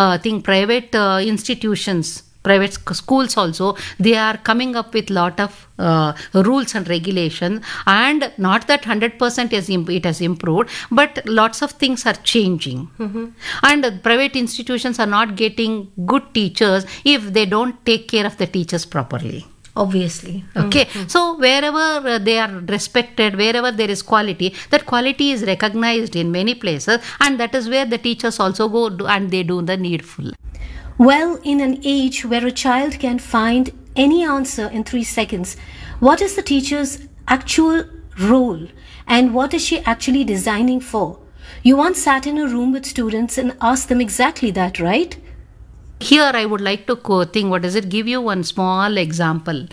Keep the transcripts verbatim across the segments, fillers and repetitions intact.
uh, think private uh, institutions, private sc- schools also, they are coming up with lot of uh, rules and regulations, and not that one hundred percent is im- it has improved, but lots of things are changing. Mm-hmm. And uh, private institutions are not getting good teachers if they don't take care of the teachers properly. Obviously. Okay, mm-hmm. So wherever uh, they are respected, wherever there is quality, that quality is recognized in many places, and that is where the teachers also go do, and they do the needful. Well, in an age where a child can find any answer in three seconds, what is the teacher's actual role and what is she actually designing for? You once sat in a room with students and asked them exactly that, right? Here I would like to co- think, what does it, give you one small example.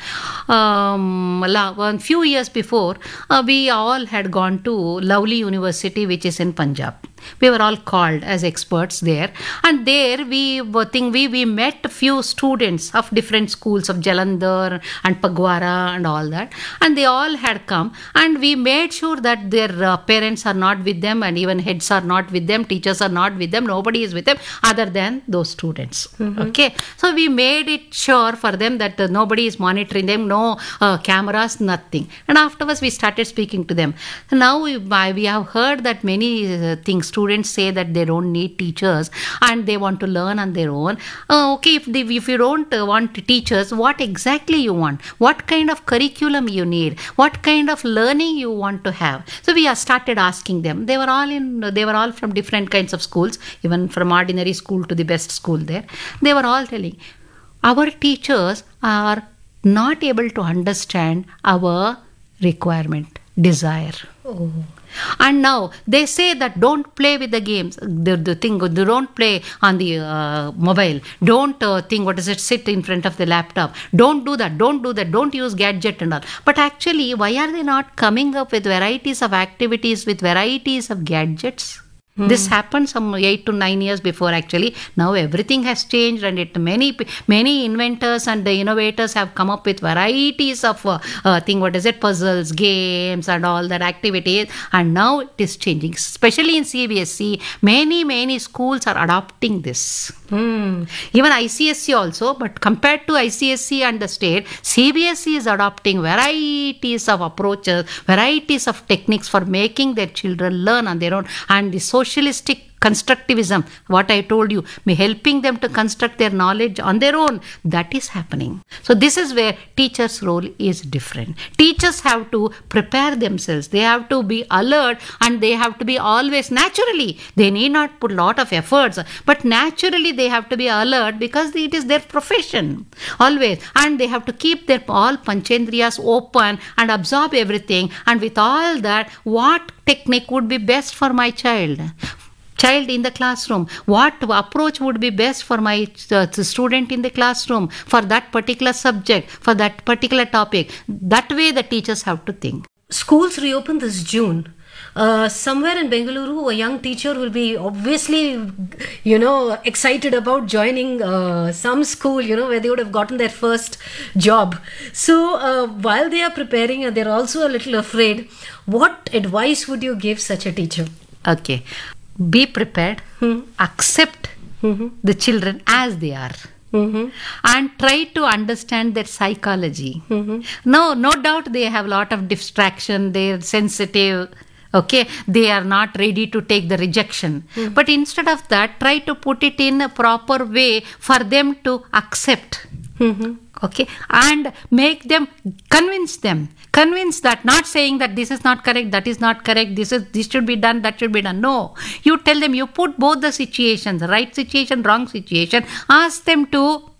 Um, la- one few years before, uh, we all had gone to Lovely University, which is in Punjab. We were all called as experts there, and there we were think we we met a few students of different schools of Jalandhar and Pagwara and all that, and they all had come, and we made sure that their uh, parents are not with them, and even heads are not with them, teachers are not with them, nobody is with them other than those students. Mm-hmm. Okay, so we made it sure for them that uh, nobody is monitoring them, no uh, cameras, nothing. And afterwards we started speaking to them. Now we, we have heard that many uh, things. Students say that they don't need teachers and they want to learn on their own. Uh, okay, if they, if you don't uh, want teachers, what exactly you want? What kind of curriculum you need? What kind of learning you want to have? So we have started asking them. They were all in. They were all from different kinds of schools, even from ordinary school to the best school there. They were all telling, our teachers are not able to understand our requirement, desire. Oh. And now they say that don't play with the games, the, the thing, don't play on the uh, mobile, don't uh, think, what is it, sit in front of the laptop, don't do that, don't do that, don't use gadget and all. But actually, why are they not coming up with varieties of activities with varieties of gadgets? Hmm. This happened some eight to nine years before actually. Now everything has changed, and it many many inventors and the innovators have come up with varieties of uh, uh, thing, what is it, puzzles, games and all that activities, and now it is changing. Especially in C B S E, many many schools are adopting this. Hmm. Even I C S E also, but compared to I C S E and the state, C B S E is adopting varieties of approaches, varieties of techniques for making their children learn on their own, and the socialistic constructivism, what I told you, me helping them to construct their knowledge on their own, that is happening. So this is where teachers' role is different. Teachers have to prepare themselves. They have to be alert, and they have to be always naturally. They need not put a lot of efforts, but naturally they have to be alert because it is their profession always, and they have to keep their all panchendriyas open and absorb everything. And with all that, what technique would be best for my child? Child in the classroom, what approach would be best for my uh, student in the classroom for that particular subject, for that particular topic? That way the teachers have to think. Schools reopen this June. Uh, somewhere in Bengaluru, a young teacher will be obviously, you know, excited about joining uh, some school, you know, where they would have gotten their first job. So uh, while they are preparing, and they're also a little afraid, what advice would you give such a teacher? Okay. Be prepared, hmm. accept mm-hmm. the children as they are, mm-hmm. and try to understand their psychology. Mm-hmm. No, no doubt they have a lot of distraction, they're sensitive, okay, they are not ready to take the rejection. Mm-hmm. But instead of that, try to put it in a proper way for them to accept. Mm-hmm. Okay, and make them, convince them, convince that, not saying that this is not correct, that is not correct, this is this should be done, that should be done. No, you tell them, you put both the situations, right situation, wrong situation, ask them to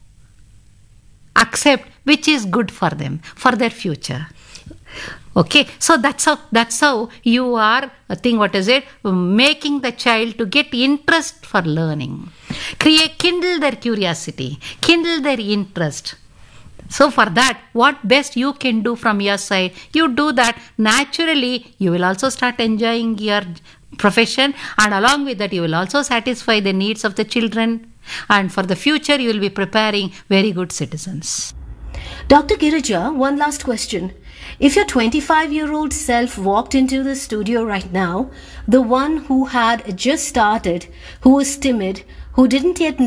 accept which is good for them, for their future. Okay, so that's how that's how you are a thing, what is it, making the child to get interest for learning. Create, kindle their curiosity, kindle their interest. So for that, what best you can do from your side, you do that. Naturally, you will also start enjoying your profession, and along with that, you will also satisfy the needs of the children, and for the future, you will be preparing very good citizens. Doctor Girija, one last question. If your twenty-five-year-old self walked into the studio right now, the one who had just started, who was timid, who didn't yet